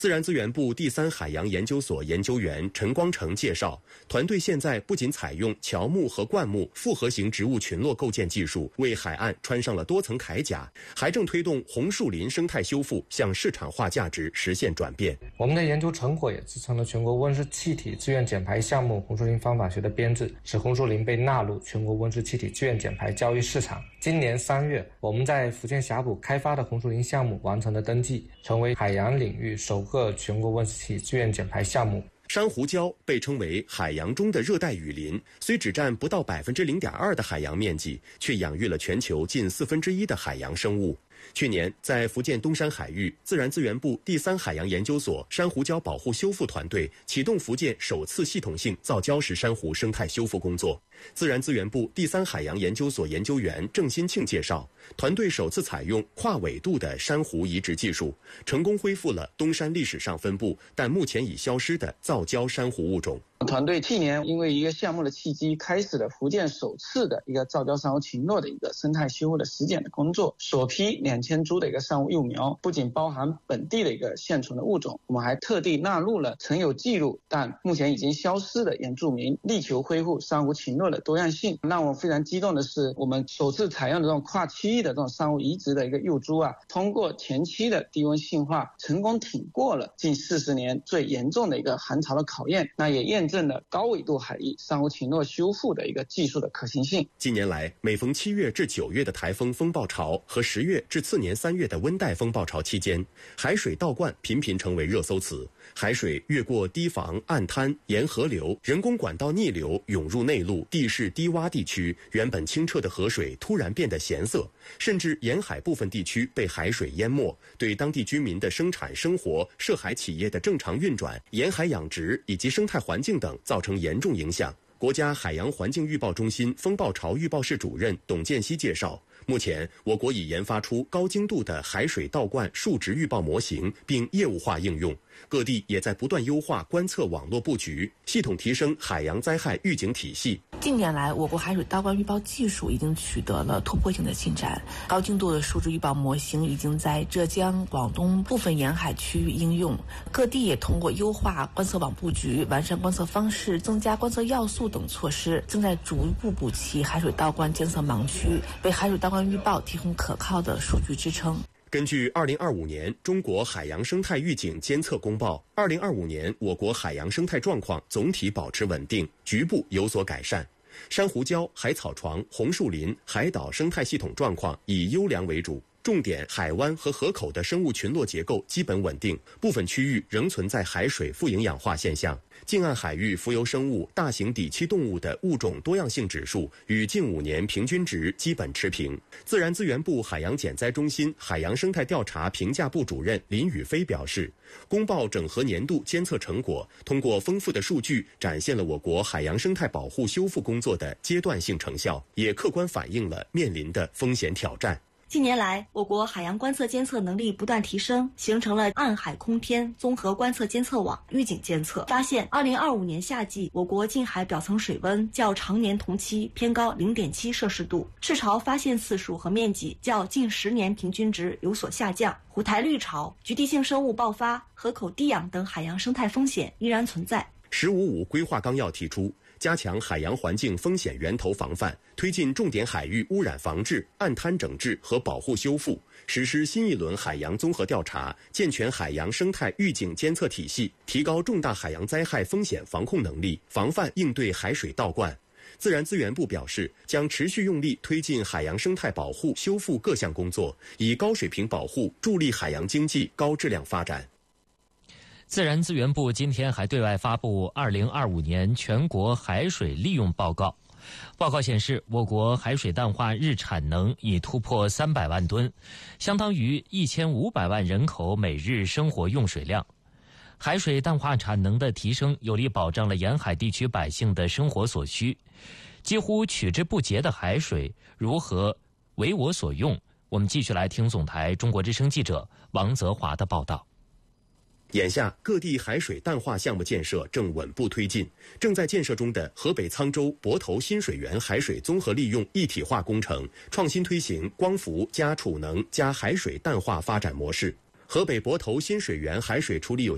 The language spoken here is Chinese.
自然资源部第三海洋研究所研究员陈光成介绍，团队现在不仅采用乔木和灌木复合型植物群落构建技术，为海岸穿上了多层铠甲，还正推动红树林生态修复向市场化价值实现转变。 我们的研究成果也支撑了全国温室气体自愿减排项目红树林方法学的编制，使红树林被纳入全国温室气体自愿减排交易市场。今年3月，我们在福建霞浦开发的红树林项目完成了登记，成为海洋领域首个全国温室气体自愿减排项目。 珊瑚礁被称为海洋中的热带雨林，虽只占不到0.2%的海洋面积，却养育了全球近1/4的海洋生物。去年，在福建东山海域，自然资源部第三海洋研究所珊瑚礁保护修复团队启动福建首次系统性造礁石珊瑚生态修复工作。自然资源部第三海洋研究所研究员郑新庆介绍，团队首次采用跨纬度的珊瑚移植技术，成功恢复了东山历史上分布但目前已消失的造礁珊瑚物种。 团队去年因为一个项目的契机，开始了福建首次的一个造礁珊瑚群落的一个生态修复的实践的工作。首批2000株的一个珊瑚幼苗，不仅包含本地的一个现存的物种，我们还特地纳入了曾有记录但目前已经消失的原住民，力求恢复珊瑚群落的多样性。让我非常激动的是，我们首次采用的这种跨区域的这种珊瑚移植的一个幼株通过前期的低温性化，成功挺过了近40年最严重的一个寒潮的考验，那也验证了高纬度海域珊瑚群落修复的一个技术的可行性。 近年来，每逢7月至9月的台风风暴潮和10月至次年3月的温带风暴潮期间，海水倒灌频频成为热搜词。海水越过堤防、岸滩、沿河流、人工管道逆流涌入内陆地势低洼地区，原本清澈的河水突然变得咸涩，甚至沿海部分地区被海水淹没，对当地居民的生产生活、涉海企业的正常运转、沿海养殖以及生态环境等造成严重影响。国家海洋环境预报中心风暴潮预报室主任董建熙介绍，目前我国已研发出高精度的海水倒灌数值预报模型，并业务化应用。各地也在不断优化观测网络布局，系统提升海洋灾害预警体系。 近年来，我国海水倒灌预报技术已经取得了突破性的进展，高精度的数值预报模型已经在浙江、广东部分沿海区域应用。各地也通过优化观测网布局、完善观测方式、增加观测要素等措施，正在逐步补齐海水倒灌监测盲区，为海水倒灌预报提供可靠的数据支撑。 根据2025年中国海洋生态预警监测公报，2025年我国海洋生态状况总体保持稳定，局部有所改善。珊瑚礁、海草床、红树林、海岛生态系统状况以优良为主，重点海湾和河口的生物群落结构基本稳定，部分区域仍存在海水富营养化现象。近岸海域浮游生物、大型底栖动物的物种多样性指数与近5年平均值基本持平。自然资源部海洋减灾中心海洋生态调查评价部主任林宇飞表示，公报整合年度监测成果通过丰富的数据，展现了我国海洋生态保护修复工作的阶段性成效，也客观反映了面临的风险挑战。 近年来，我国海洋观测监测能力不断提升，形成了岸海空天综合观测监测网，预警监测发现，2025年夏季我国近海表层水温较常年同期偏高0.7摄氏度，赤潮发现次数和面积较近10年平均值有所下降，虎台绿潮、局地性生物爆发、河口低氧等海洋生态风险依然存在。 “15+5”规划纲要提出，加强海洋环境风险源头防范，推进重点海域污染防治、岸滩整治和保护修复，实施新一轮海洋综合调查，健全海洋生态预警监测体系，提高重大海洋灾害风险防控能力，防范应对海水倒灌。自然资源部表示，将持续用力推进海洋生态保护修复各项工作，以高水平保护助力海洋经济高质量发展。 自然资源部今天还对外发布2025年全国海水利用报告。报告显示，我国海水淡化日产能已突破300万吨，相当于1500万人口每日生活用水量。海水淡化产能的提升，有力保障了沿海地区百姓的生活所需。几乎取之不竭的海水如何为我所用？我们继续来听总台中国之声记者王泽华的报道。 眼下，各地海水淡化项目建设正稳步推进。正在建设中的河北沧州泊头新水源海水综合利用一体化工程，创新推行光伏加储能加海水淡化发展模式。河北泊头新水源海水处理有限